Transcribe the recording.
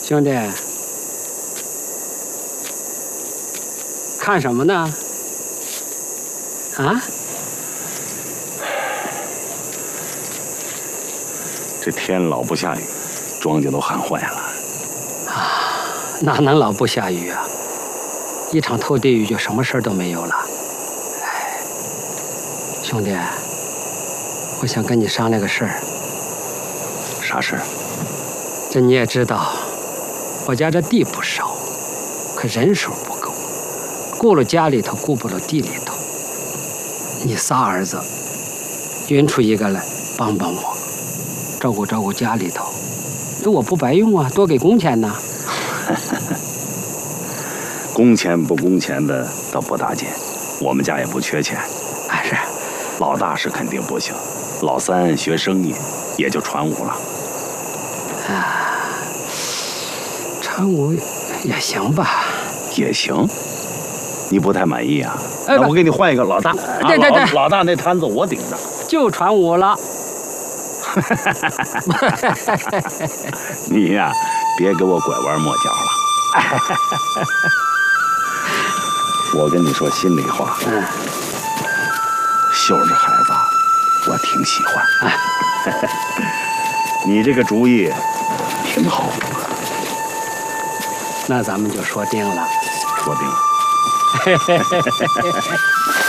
兄弟，看什么呢？啊？ 这天老不下雨，庄稼都旱坏了。 啊，哪能老不下雨啊？一场透地雨就什么事儿都没有了。哎，兄弟，我想跟你商量个事儿。 啥事？ 这你也知道，我家这地不少，可人手不够，顾了家里头，顾不了地里头。你仨儿子，匀出一个来帮帮我，照顾照顾家里头，那我不白用啊，多给工钱呢。 工钱不工钱的倒不打紧，我们家也不缺钱。 啊是， 老大是肯定不行，老三学生意，也就传武了。 啊，传武也行吧。 也行。你不太满意啊？ 哎， 那我给你换一个老大。 对， 老大那摊子我顶着。 就传武了。 你呀，别给我拐弯抹角了。我跟你说心里话，秀儿这孩子，我挺喜欢。你这个主意挺好。 那咱们就说定了。 说定了。